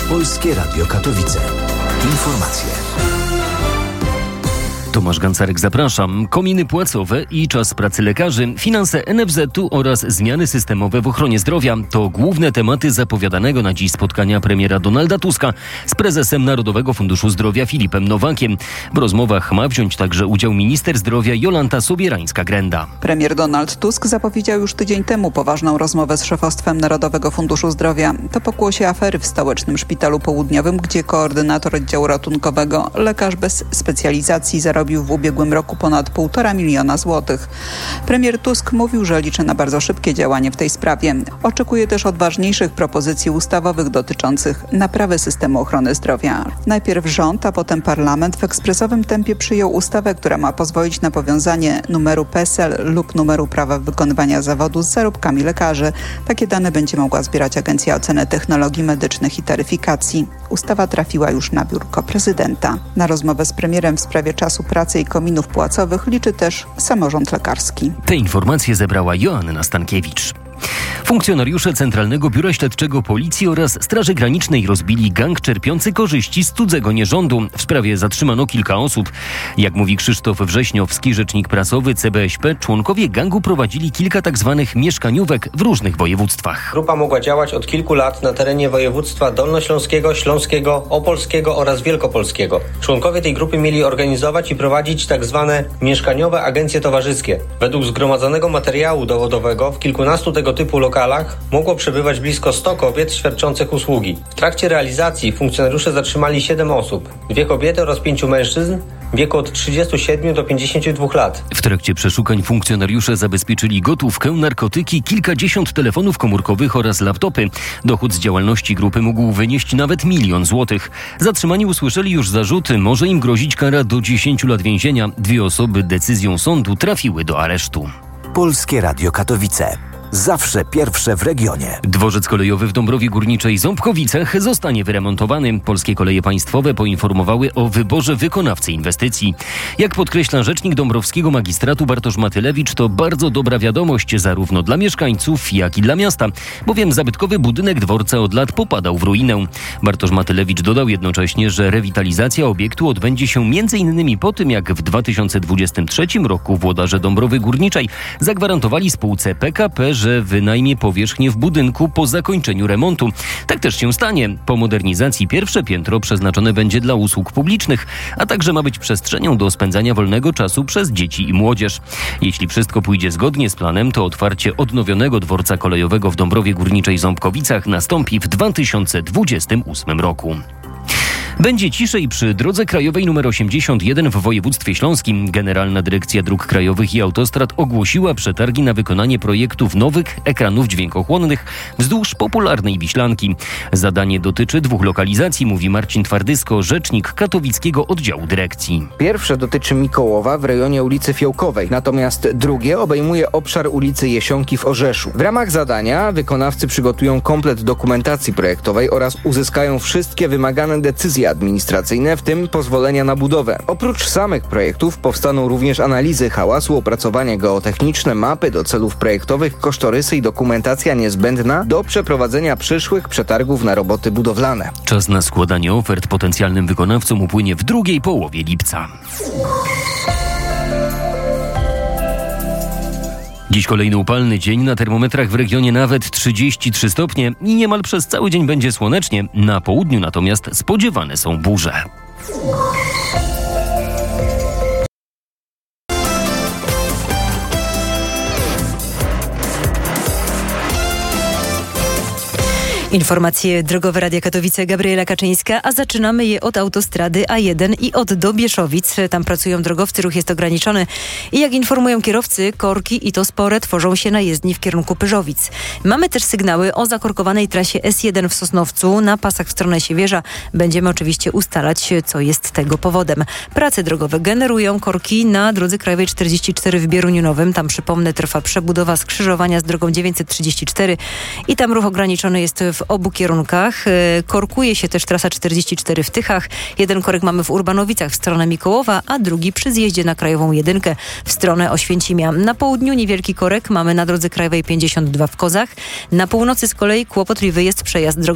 Polskie Radio Katowice. Informacje. Tomasz Gancarek, zapraszam. Kominy płacowe i czas pracy lekarzy, finanse NFZ-u oraz zmiany systemowe w ochronie zdrowia to główne tematy zapowiadanego na dziś spotkania premiera Donalda Tuska z prezesem Narodowego Funduszu Zdrowia Filipem Nowakiem. W rozmowach ma wziąć także udział minister zdrowia Jolanta Sobierańska-Grenda. Premier Donald Tusk zapowiedział już tydzień temu poważną rozmowę z szefostwem Narodowego Funduszu Zdrowia. To pokłosie afery w stołecznym szpitalu południowym, gdzie koordynator oddziału ratunkowego, lekarz bez specjalizacji, zarobił w ubiegłym roku ponad 1,5 miliona złotych. Premier Tusk mówił, że liczy na bardzo szybkie działanie w tej sprawie. Oczekuje też odważniejszych propozycji ustawowych dotyczących naprawy systemu ochrony zdrowia. Najpierw rząd, a potem parlament w ekspresowym tempie przyjął ustawę, która ma pozwolić na powiązanie numeru PESEL lub numeru prawa wykonywania zawodu z zarobkami lekarzy. Takie dane będzie mogła zbierać Agencja Oceny Technologii Medycznych i Taryfikacji. Ustawa trafiła już na biurko prezydenta. Na rozmowę z premierem w sprawie czasu pracy i kominów płacowych liczy też samorząd lekarski. Te informacje zebrała Joanna Stankiewicz. Funkcjonariusze Centralnego Biura Śledczego Policji oraz Straży Granicznej rozbili gang czerpiący korzyści z cudzego nierządu. W sprawie zatrzymano kilka osób. Jak mówi Krzysztof Wrześniowski, rzecznik prasowy CBŚP, członkowie gangu prowadzili kilka tzw. mieszkaniówek w różnych województwach. Grupa mogła działać od kilku lat na terenie województwa dolnośląskiego, śląskiego, opolskiego oraz wielkopolskiego. Członkowie tej grupy mieli organizować i prowadzić tzw. mieszkaniowe agencje towarzyskie. Według zgromadzonego materiału dowodowego w kilkunastu tego typu lokalach mogło przebywać blisko 100 kobiet świadczących usługi. W trakcie realizacji funkcjonariusze zatrzymali 7 osób, 2 kobiety oraz 5 mężczyzn w wieku od 37 do 52 lat. W trakcie przeszukań funkcjonariusze zabezpieczyli gotówkę, narkotyki, kilkadziesiąt telefonów komórkowych oraz laptopy. Dochód z działalności grupy mógł wynieść nawet 1 000 000 złotych. Zatrzymani usłyszeli już zarzuty, może im grozić kara do 10 lat więzienia. 2 osoby decyzją sądu trafiły do aresztu. Polskie Radio Katowice. Zawsze pierwsze w regionie. Dworzec kolejowy w Dąbrowie Górniczej Ząbkowicach zostanie wyremontowany. Polskie Koleje Państwowe poinformowały o wyborze wykonawcy inwestycji. Jak podkreśla rzecznik dąbrowskiego magistratu Bartosz Matylewicz, to bardzo dobra wiadomość zarówno dla mieszkańców, jak i dla miasta, bowiem zabytkowy budynek dworca od lat popadał w ruinę. Bartosz Matylewicz dodał jednocześnie, że rewitalizacja obiektu odbędzie się m.in. po tym, jak w 2023 roku włodarze Dąbrowy Górniczej zagwarantowali spółce PKP, że wynajmie powierzchnię w budynku po zakończeniu remontu. Tak też się stanie. Po modernizacji pierwsze piętro przeznaczone będzie dla usług publicznych, a także ma być przestrzenią do spędzania wolnego czasu przez dzieci i młodzież. Jeśli wszystko pójdzie zgodnie z planem, to otwarcie odnowionego dworca kolejowego w Dąbrowie Górniczej Ząbkowicach nastąpi w 2028 roku. Będzie ciszej przy drodze krajowej nr 81 w województwie śląskim. Generalna Dyrekcja Dróg Krajowych i Autostrad ogłosiła przetargi na wykonanie projektów nowych ekranów dźwiękochłonnych wzdłuż popularnej Wiślanki. Zadanie dotyczy 2 lokalizacji, mówi Marcin Twardysko, rzecznik katowickiego oddziału dyrekcji. Pierwsze dotyczy Mikołowa w rejonie ulicy Fiołkowej, natomiast drugie obejmuje obszar ulicy Jesionki w Orzeszu. W ramach zadania wykonawcy przygotują komplet dokumentacji projektowej oraz uzyskają wszystkie wymagane decyzje administracyjne, w tym pozwolenia na budowę. Oprócz samych projektów powstaną również analizy hałasu, opracowania geotechniczne, mapy do celów projektowych, kosztorysy i dokumentacja niezbędna do przeprowadzenia przyszłych przetargów na roboty budowlane. Czas na składanie ofert potencjalnym wykonawcom upłynie w drugiej połowie lipca. Dziś kolejny upalny dzień, na termometrach w regionie nawet 33 stopnie i niemal przez cały dzień będzie słonecznie. Na południu natomiast spodziewane są burze. Informacje drogowe Radia Katowice, Gabriela Kaczyńska, a zaczynamy je od autostrady A1 i od Dobieszowic. Tam pracują drogowcy, ruch jest ograniczony i jak informują kierowcy, korki i to spore tworzą się na jezdni w kierunku Pyrzowic. Mamy też sygnały o zakorkowanej trasie S1 w Sosnowcu na pasach w stronę Siewierza. Będziemy oczywiście ustalać, co jest tego powodem. Prace drogowe generują korki na drodze krajowej 44 w Bieruniu Nowym. Tam, przypomnę, trwa przebudowa skrzyżowania z drogą 934 i tam ruch ograniczony jest w obu kierunkach. Korkuje się też trasa 44 w Tychach. Jeden korek mamy w Urbanowicach w stronę Mikołowa, a drugi przy zjeździe na Krajową 1 w stronę Oświęcimia. Na południu niewielki korek mamy na drodze krajowej 52 w Kozach. Na północy z kolei kłopotliwy jest przejazd drogą